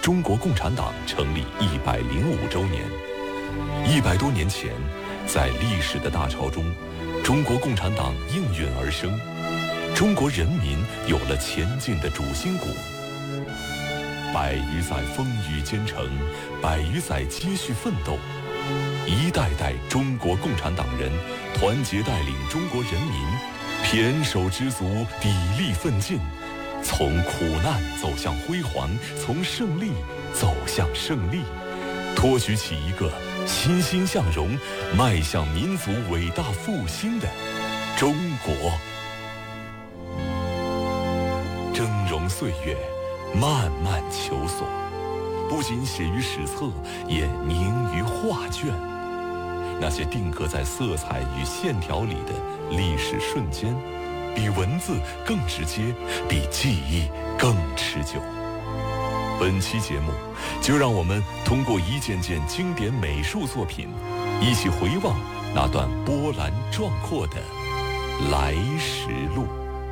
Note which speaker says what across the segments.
Speaker 1: 中国共产党成立105周年。100多年前，在历史的大潮中，中国共产党应运而生，中国人民有了前进的主心骨。100余载风雨兼程，100余载继续奋斗，一代代中国共产党人团结带领中国人民，胼手胝足，砥砺奋进，从苦难走向辉煌，从胜利走向胜利，托举起一个欣欣向荣、迈向民族伟大复兴的中国。峥嵘岁月，漫漫求索，不仅写于史册，也凝于画卷。那些定格在色彩与线条里的历史瞬间，比文字更直接，比记忆更持久。本期节目，就让我们通过一件件经典美术作品，一起回望那段波澜壮阔的来时路。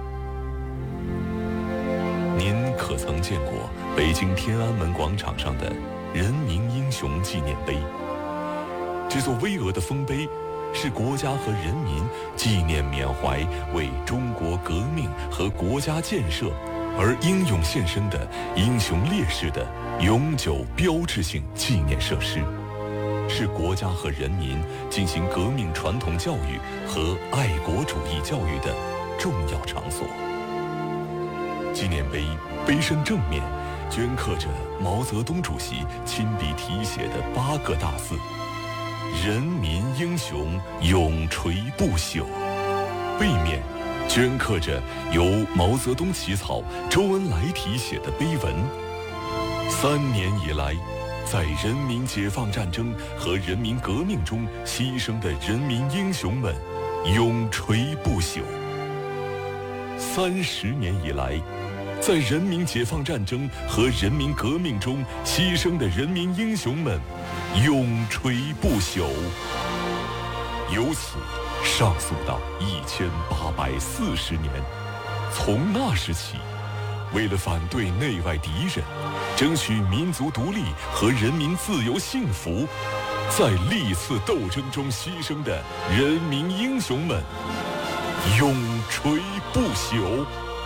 Speaker 1: 您可曾见过北京天安门广场上的人民英雄纪念碑？这座巍峨的丰碑是国家和人民纪念缅怀为中国革命和国家建设而英勇献身的英雄烈士的永久标志性纪念设施，是国家和人民进行革命传统教育和爱国主义教育的重要场所。纪念碑碑身正面镌刻着毛泽东主席亲笔题写的8个大字：人民英雄永垂不朽。背面镌刻着由毛泽东起草、周恩来题写的碑文：3年以来，在人民解放战争和人民革命中牺牲的人民英雄们永垂不朽。30年以来，在人民解放战争和人民革命中牺牲的人民英雄们永垂不朽。由此上溯到1840年，从那时起，为了反对内外敌人，争取民族独立和人民自由幸福，在历次斗争中牺牲的人民英雄们永垂不朽。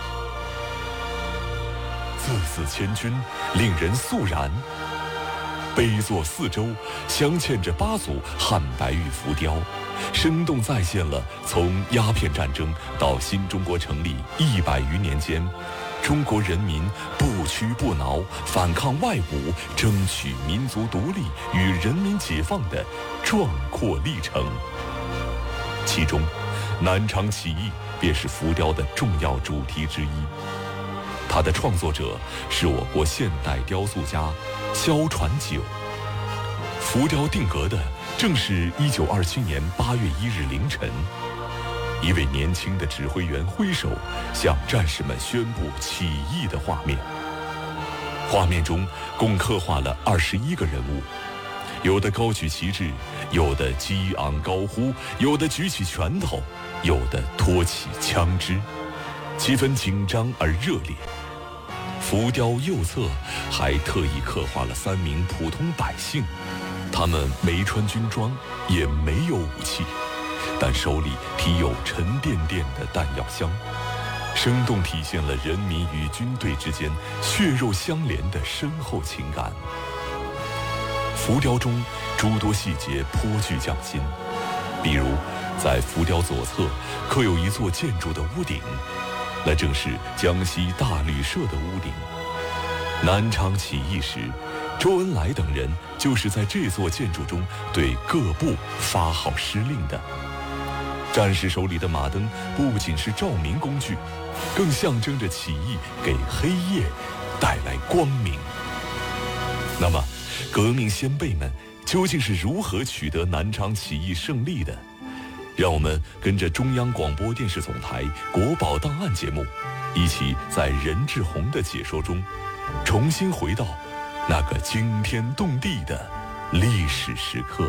Speaker 1: 字字千钧，令人肃然。碑座四周镶嵌着8组汉白玉浮雕，生动再现了从鸦片战争到新中国成立100余年间，中国人民不屈不挠反抗外侮，争取民族独立与人民解放的壮阔历程。其中，南昌起义便是浮雕的重要主题之一。它的创作者是我国现代雕塑家萧传九。浮雕定格的正是1927年8月1日凌晨，一位年轻的指挥员挥手向战士们宣布起义的画面。画面中共刻画了21个人物，有的高举旗帜，有的激昂高呼，有的举起拳头，有的托起枪支，气氛紧张而热烈。浮雕右侧还特意刻画了3名普通百姓，他们没穿军装，也没有武器，但手里提有沉甸甸的弹药箱，生动体现了人民与军队之间血肉相连的深厚情感。浮雕中诸多细节颇具匠心，比如在浮雕左侧刻有一座建筑的屋顶，那正是江西大旅社的屋顶。南昌起义时，周恩来等人就是在这座建筑中对各部发号施令的。战士手里的马灯不仅是照明工具，更象征着起义给黑夜带来光明。那么，革命先辈们究竟是如何取得南昌起义胜利的？让我们跟着中央广播电视总台国宝档案节目，一起在任志宏的解说中，重新回到那个惊天动地的历史时刻。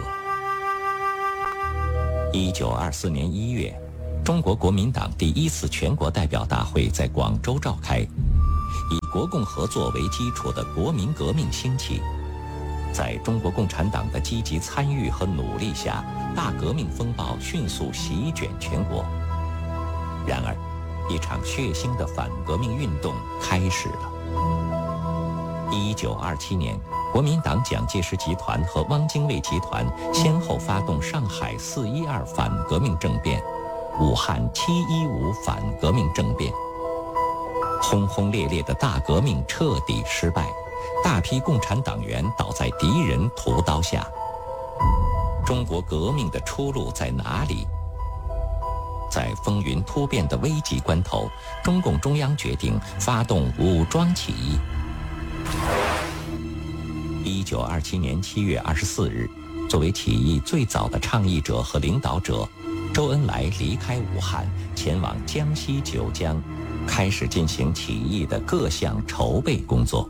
Speaker 2: 1924年1月，中国国民党第1次全国代表大会在广州召开，以国共合作为基础的国民革命兴起。在中国共产党的积极参与和努力下，大革命风暴迅速席卷全国。然而，一场血腥的反革命运动开始了。1927年，国民党蒋介石集团和汪精卫集团先后发动上海412反革命政变、武汉715反革命政变。轰轰烈烈的大革命彻底失败，大批共产党员倒在敌人屠刀下。中国革命的出路在哪里？在风云突变的危急关头，中共中央决定发动武装起义。1927年7月24日，作为起义最早的倡议者和领导者，周恩来离开武汉，前往江西九江，开始进行起义的各项筹备工作。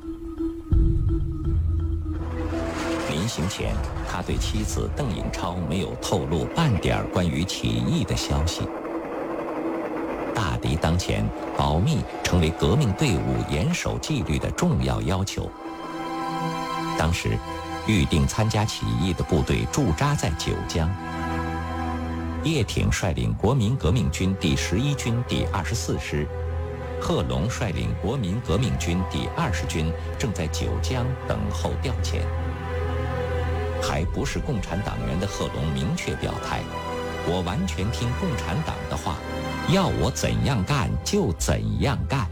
Speaker 2: 临行前，他对妻子邓颖超没有透露半点关于起义的消息。大敌当前，保密成为革命队伍严守纪律的重要要求。当时，预定参加起义的部队驻扎在九江。叶挺率领国民革命军第11军第24师，贺龙率领国民革命军第20军正在九江等候调遣。还不是共产党员的贺龙明确表态：我完全听共产党的话，要我怎样干就怎样干。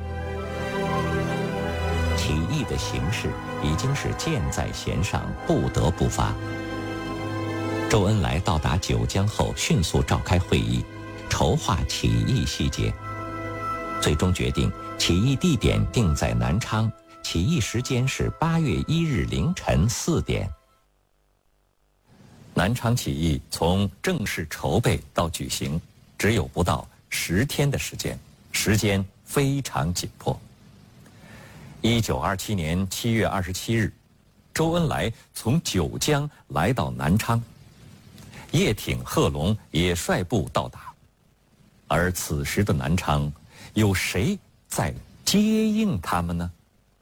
Speaker 2: 起义的形势已经是箭在弦上，不得不发。周恩来到达九江后，迅速召开会议，筹划起义细节。最终决定起义地点定在南昌，起义时间是8月1日凌晨4点。南昌起义从正式筹备到举行，只有不到10天的时间，时间非常紧迫。1927年7月27日，周恩来从九江来到南昌，叶挺、贺龙也率部到达。而此时的南昌，有谁在接应他们呢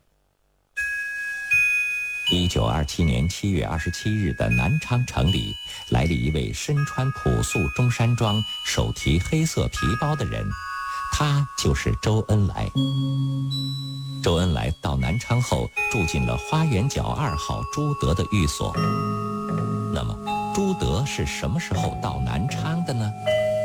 Speaker 2: ？1927年7月27日的南昌城里，来了一位身穿朴素中山装、手提黑色皮包的人，他就是周恩来。周恩来到南昌后，住进了花园角2号朱德的寓所。那么，朱德是什么时候到南昌的呢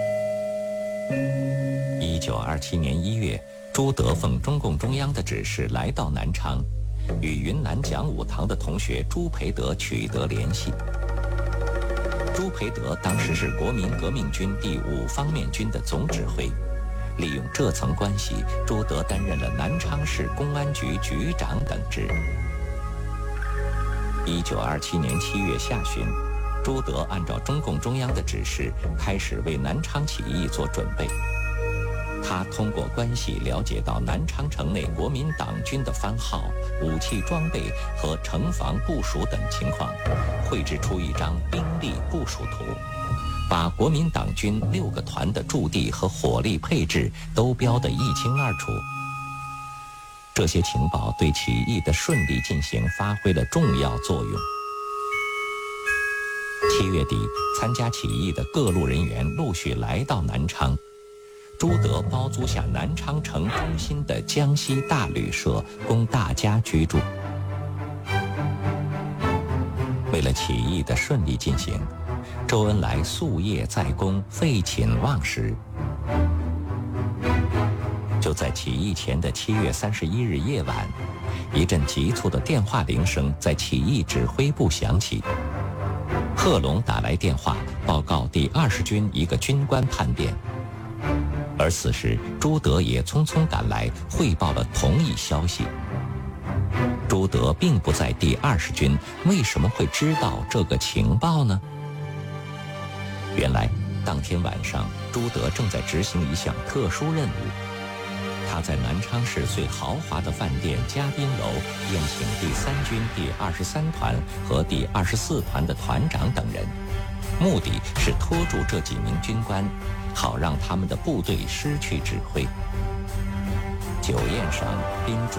Speaker 2: ？1927年1月，朱德奉中共中央的指示来到南昌，与云南讲武堂的同学朱培德取得联系。朱培德当时是国民革命军第5方面军的总指挥，利用这层关系，朱德担任了南昌市公安局局长等职。1927年7月下旬，朱德按照中共中央的指示，开始为南昌起义做准备。他通过关系了解到南昌城内国民党军的番号、武器装备和城防部署等情况，绘制出一张兵力部署图，把国民党军6个团的驻地和火力配置都标得一清二楚。这些情报对起义的顺利进行发挥了重要作用。7月底，参加起义的各路人员陆续来到南昌。朱德包租下南昌城中心的江西大旅社，供大家居住。为了起义的顺利进行，周恩来夙夜在公，废寝忘食。就在起义前的7月31日夜晚，一阵急促的电话铃声在起义指挥部响起。贺龙打来电话，报告第20军一个军官叛变。而此时，朱德也匆匆赶来，汇报了同一消息。朱德并不在第20军，为什么会知道这个情报呢？原来，当天晚上，朱德正在执行一项特殊任务。他在南昌市最豪华的饭店嘉宾楼宴请第3军第23团和第24团的团长等人，目的是拖住这几名军官，好让他们的部队失去指挥。酒宴上，宾主